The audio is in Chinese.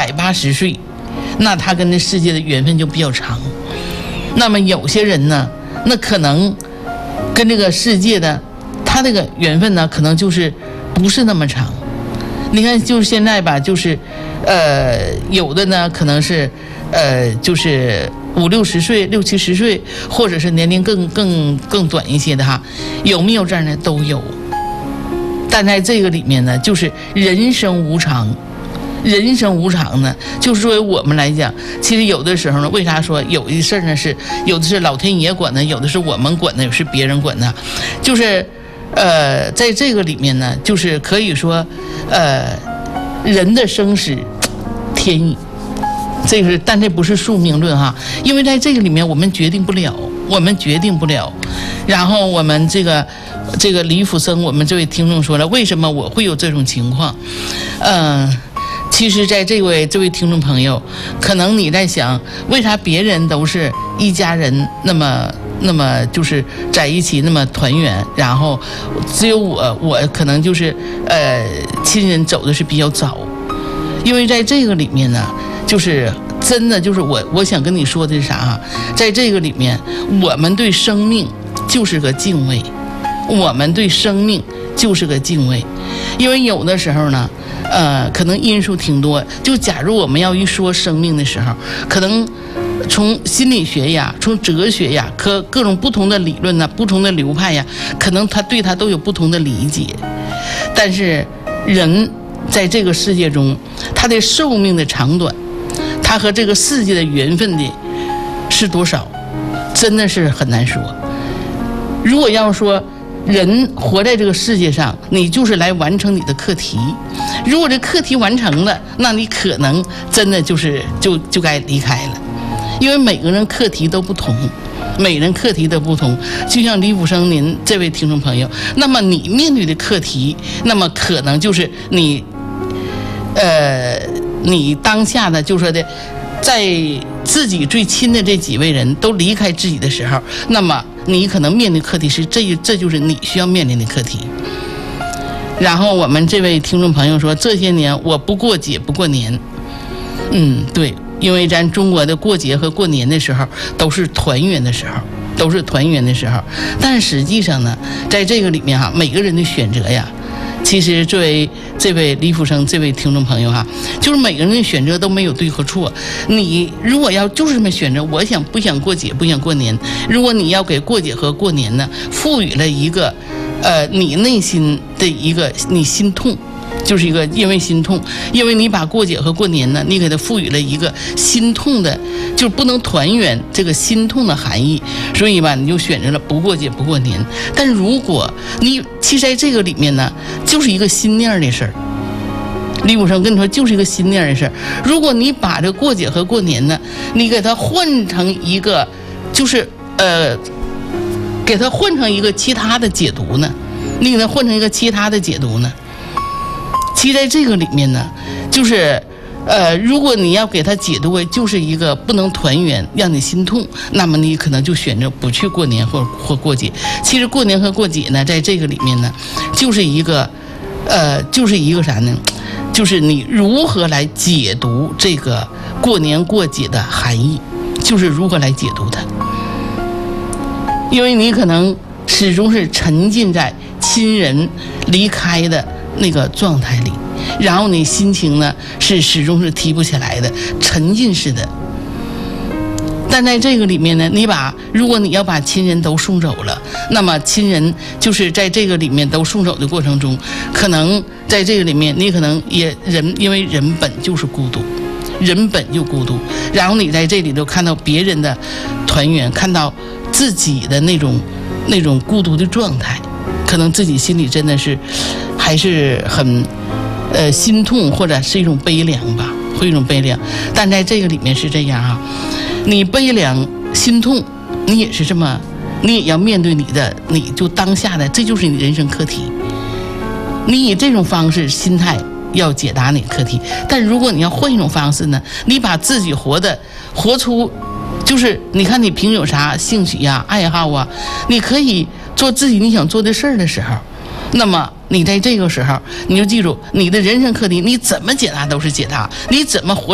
180岁，那他跟这世界的缘分就比较长。那么有些人呢，那可能跟这个世界的他这个缘分呢，可能就是不是那么长。你看，就是现在吧，就是有的呢可能是就是50、60岁、60、70岁，或者是年龄更短一些的哈，有没有这样的都有。但在这个里面呢，就是人生无常。人生无常呢，就是作为我们来讲，其实有的时候呢，为啥说有的事儿呢是有的是老天爷管的，有的是我们管的，有的是别人管的，就是在这个里面呢，就是可以说人的生死天意，这个是，但这不是宿命论哈，因为在这个里面我们决定不了，然后我们这个李福生，我们这位听众说了，为什么我会有这种情况？其实在这位听众朋友，可能你在想，为啥别人都是一家人，那么就是在一起那么团圆，然后只有我可能就是亲人走的是比较早。因为在这个里面呢，就是真的就是我想跟你说的是啥啊？在这个里面，我们对生命就是个敬畏，因为有的时候呢，可能因素挺多。就假如我们要一说生命的时候，可能从心理学呀，从哲学呀，各种不同的理论呢，不同的流派呀，可能他对他都有不同的理解。但是人在这个世界中，他的寿命的长短，他和这个世界的缘分的是多少，真的是很难说。如果要说人活在这个世界上，你就是来完成你的课题。如果这课题完成了，那你可能真的就该离开了，因为每个人课题都不同，就像李福生您这位听众朋友，那么你面对的课题，那么可能就是你当下的就说的，在自己最亲的这几位人都离开自己的时候，那么你可能面临课题是这就是你需要面临的课题。然后我们这位听众朋友说，这些年我不过节不过年。对，因为咱中国的过节和过年的时候都是团圆的时候，但实际上呢，在这个里面哈，每个人的选择呀，其实作为这位李福生这位听众朋友哈，就是每个人的选择都没有对和错。你如果要就是这么选择，我想不想过节不想过年，如果你要给过节和过年呢赋予了一个你内心的一个你心痛，就是一个因为心痛，因为你把过节和过年呢，你给它赋予了一个心痛的，就是不能团圆这个心痛的含义，所以吧，你就选择了不过节不过年。但如果你其实在这个里面呢，就是一个心念的事儿。李武生跟你说，就是一个心念的事儿。如果你把这过节和过年呢，你给它换成一个，就是给它换成一个其他的解读呢，其实在这个里面呢，就是如果你要给它解读为就是一个不能团圆，让你心痛，那么你可能就选择不去过年或过节。其实过年和过节呢，在这个里面呢，就是一个啥呢？就是你如何来解读这个过年过节的含义，就是如何来解读它。因为你可能始终是沉浸在亲人离开的那个状态里，然后你心情呢是始终是提不起来的，沉浸式的。但在这个里面呢，如果你要把亲人都送走了，那么亲人就是在这个里面都送走的过程中，可能在这个里面你可能因为人本就是孤独，然后你在这里头看到别人的团圆，看到自己的那种孤独的状态，可能自己心里真的是还是很心痛，或者是一种悲凉吧，会一种悲凉。但在这个里面是这样啊，你悲凉心痛，你也是这么，你也要面对你就当下的，这就是你人生课题。你以这种方式心态要解答你课题。但如果你要换一种方式呢，你把自己活出，就是你看你平时有啥兴趣呀、爱好啊，你可以做自己你想做的事儿的时候，那么你在这个时候，你就记住你的人生课题，你怎么解答都是解答，你怎么活